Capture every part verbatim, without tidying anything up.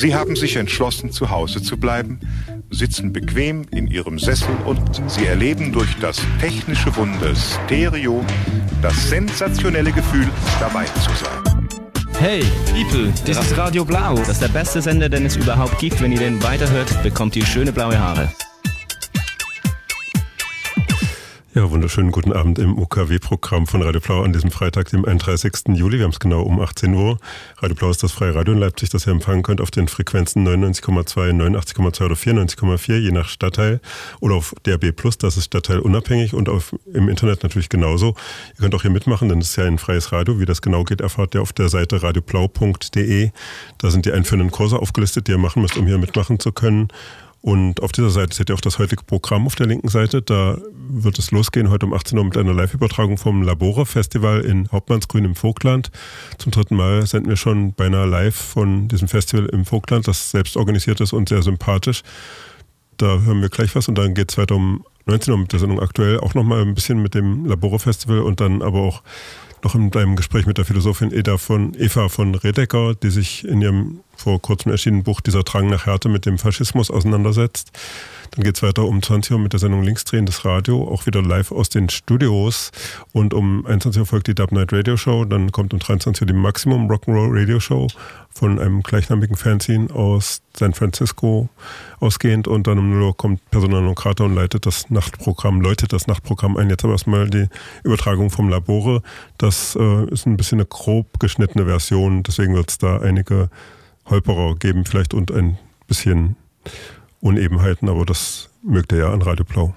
Sie haben sich entschlossen, zu Hause zu bleiben, sitzen bequem in ihrem Sessel und sie erleben durch das technische Wunder Stereo das sensationelle Gefühl, dabei zu sein. Hey, People, das ist Radio Blau. Das ist der beste Sender, den es überhaupt gibt. Wenn ihr den weiterhört, bekommt ihr schöne blaue Haare. Ja, wunderschönen guten Abend im U K W-Programm von Radio Blau an diesem Freitag, dem einunddreißigsten Juli. Wir haben es genau um achtzehn Uhr. Radio Blau ist das freie Radio in Leipzig, das ihr empfangen könnt auf den Frequenzen neunundneunzig Komma zwei, neunundachtzig Komma zwei oder vierundneunzig Komma vier, je nach Stadtteil. Oder auf D A B plus, das ist stadtteilunabhängig, und auf, im Internet natürlich genauso. Ihr könnt auch hier mitmachen, denn es ist ja ein freies Radio. Wie das genau geht, erfahrt ihr auf der Seite radioblau punkt de. Da sind die einführenden Kurse aufgelistet, die ihr machen müsst, um hier mitmachen zu können. Und auf dieser Seite seht ihr auch das heutige Programm auf der linken Seite. Da wird es losgehen heute um achtzehn Uhr mit einer Live-Übertragung vom Labore-Festival in Hauptmannsgrün im Vogtland. Zum dritten Mal senden wir schon beinahe live von diesem Festival im Vogtland, das selbst organisiert ist und sehr sympathisch. Da hören wir gleich was und dann geht es weiter um neunzehn Uhr mit der Sendung aktuell. Auch nochmal ein bisschen mit dem Labore-Festival und dann aber auch noch in einem Gespräch mit der Philosophin Eda von, Eva von Redeker, die sich in ihrem vor kurzem erschienenen Buch Dieser Drang nach Härte mit dem Faschismus auseinandersetzt. Dann geht es weiter um zwanzig Uhr mit der Sendung Linksdrehendes Radio, auch wieder live aus den Studios. Und um einundzwanzig Uhr folgt die Dub Night Radio Show. Dann kommt um dreiundzwanzig Uhr die Maximum Rock'n'Roll Radio Show von einem gleichnamigen Fanzine aus San Francisco ausgehend. Und dann um null Uhr kommt Persona non grata und leitet das Nachtprogramm, läutet das Nachtprogramm ein. Jetzt aber erstmal die Übertragung vom Labore. Das äh, ist ein bisschen eine grob geschnittene Version, deswegen wird es da einige Holperer geben vielleicht und ein bisschen Unebenheiten, aber das mögt ihr ja an Radio Blau.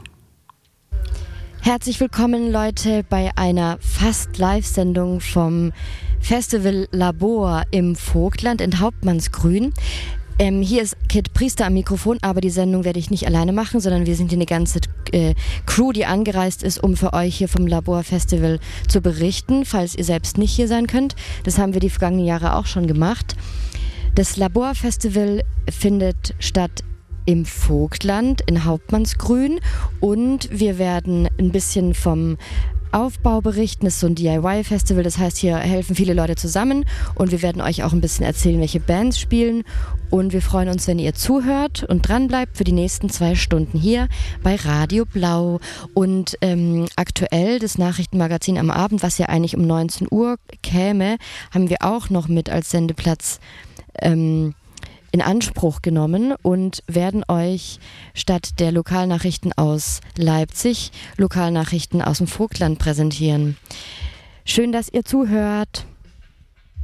Herzlich willkommen, Leute, bei einer Fast-Live-Sendung vom Festival Labor im Vogtland in Hauptmannsgrün. Ähm, hier ist Kit Priester am Mikrofon, aber die Sendung werde ich nicht alleine machen, sondern wir sind hier eine ganze äh, Crew, die angereist ist, um für euch hier vom Labor Festival zu berichten, falls ihr selbst nicht hier sein könnt. Das haben wir die vergangenen Jahre auch schon gemacht. Das Labor Festival findet statt im Vogtland in Hauptmannsgrün und wir werden ein bisschen vom Aufbau berichten. Das ist so ein D I Y-Festival, das heißt, hier helfen viele Leute zusammen und wir werden euch auch ein bisschen erzählen, welche Bands spielen, und wir freuen uns, wenn ihr zuhört und dran bleibt für die nächsten zwei Stunden hier bei Radio Blau. Und ähm, aktuell das Nachrichtenmagazin am Abend, was ja eigentlich um neunzehn Uhr käme, haben wir auch noch mit als Sendeplatz ähm, in Anspruch genommen und werden euch statt der Lokalnachrichten aus Leipzig Lokalnachrichten aus dem Vogtland präsentieren. Schön, dass ihr zuhört.